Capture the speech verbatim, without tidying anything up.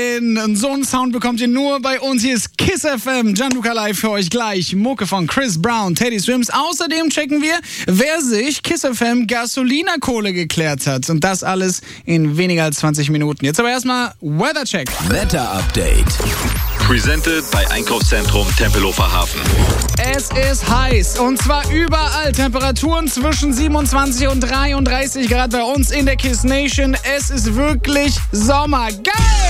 So einen Sound bekommt ihr nur bei uns. Hier ist Kiss F M. Gianluca live für euch gleich. Mucke von Chris Brown, Teddy Swims. Außerdem checken wir, wer sich Kiss F M Gasolina-Kohle geklärt hat. Und das alles in weniger als zwanzig Minuten. Jetzt aber erstmal Weathercheck. Wetter-Update. Presented bei Einkaufszentrum Tempelhofer Hafen. Es ist heiß und zwar überall. Temperaturen zwischen siebenundzwanzig und dreiunddreißig Grad bei uns in der Kiss Nation. Es ist wirklich Sommer. Geil!